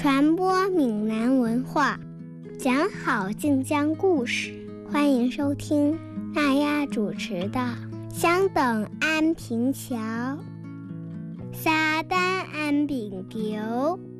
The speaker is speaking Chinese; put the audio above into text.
传播闽南文化，讲好晋江故事。欢迎收听娜亚主持的《相等安平桥》。沙丹安平桥。